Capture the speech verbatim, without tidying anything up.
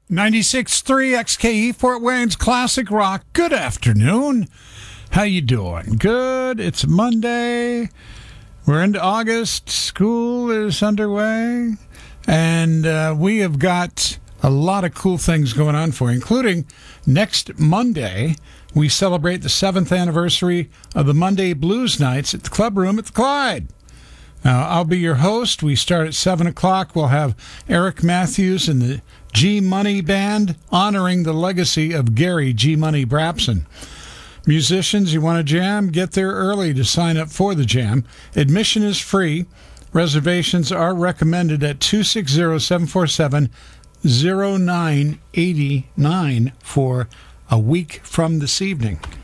ninety-six point three X K E Fort Wayne's Classic Rock. Good afternoon. How you doing? Good. It's Monday. We're into August. School is underway. And uh, we have got a lot of cool things going on for you, including next Monday, we celebrate the seventh anniversary of the Monday Blues Nights at the Club Room at the Clyde. Now, I'll be your host. We start at seven o'clock. We'll have Eric Matthews and the G Money Band honoring the legacy of Gary G Money Brapson. Musicians, you want to jam? Get there early to sign up for the jam. Admission is free. Reservations are recommended at two six zero, seven four seven, zero nine eight nine for a week from this evening.